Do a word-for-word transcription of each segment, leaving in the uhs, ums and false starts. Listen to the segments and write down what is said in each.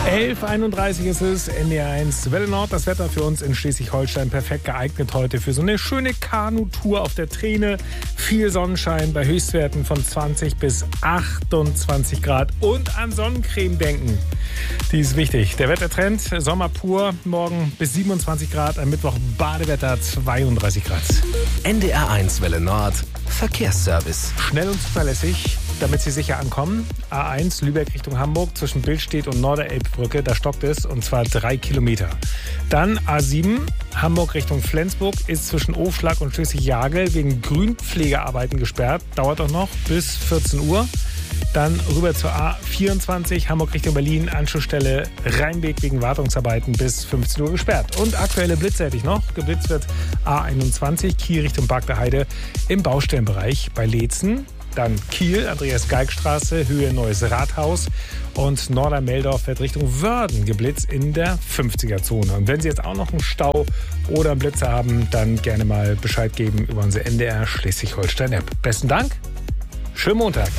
elf Uhr einunddreißig ist es, N D R eins Welle Nord. Das Wetter für uns in Schleswig-Holstein perfekt geeignet heute für so eine schöne Kanutour auf der Träne. Viel Sonnenschein bei Höchstwerten von zwanzig bis achtundzwanzig Grad. Und an Sonnencreme denken. Die ist wichtig. Der Wettertrend, Sommer pur, morgen bis siebenundzwanzig Grad, am Mittwoch Badewetter zweiunddreißig Grad. N D R eins Welle Nord, Verkehrsservice. Schnell und zuverlässig, damit Sie sicher ankommen. A eins Lübeck Richtung Hamburg zwischen Billstedt und Norderelbbrücke, da stockt es, und zwar drei Kilometer. Dann A sieben Hamburg Richtung Flensburg ist zwischen Ofschlag und Schleswig-Jagel wegen Grünpflegearbeiten gesperrt. Dauert auch noch bis vierzehn Uhr. Dann rüber zur A vierundzwanzig Hamburg Richtung Berlin, Anschlussstelle Rheinweg wegen Wartungsarbeiten bis fünfzehn Uhr gesperrt. Und aktuelle Blitze hätte ich noch. Geblitzt wird A einundzwanzig Kiel Richtung Park der Heide im Baustellenbereich bei Leetzen. Dann Kiel, Andreas-Geig-Straße, Höhe Neues Rathaus. Und Nordermeldorf wird Richtung Wörden geblitzt in der fünfziger-Zone. Und wenn Sie jetzt auch noch einen Stau oder einen Blitzer haben, dann gerne mal Bescheid geben über unsere N D R Schleswig-Holstein-App. Besten Dank, schönen Montag.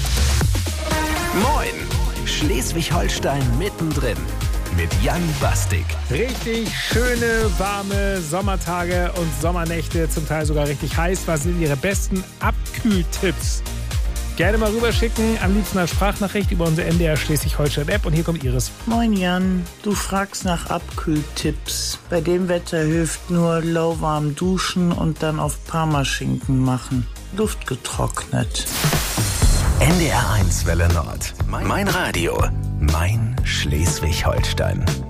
Moin, Schleswig-Holstein mittendrin mit Jan Bastik. Richtig schöne, warme Sommertage und Sommernächte, zum Teil sogar richtig heiß. Was sind Ihre besten Abkühltipps? Gerne mal rüberschicken, am liebsten als Sprachnachricht über unsere N D R Schleswig-Holstein-App. Und hier kommt Iris. Moin Jan, du fragst nach Abkühltipps. Bei dem Wetter hilft nur lauwarm duschen und dann auf Parmaschinken machen. Luftgetrocknet. N D R eins Welle Nord. Mein Radio. Mein Schleswig-Holstein.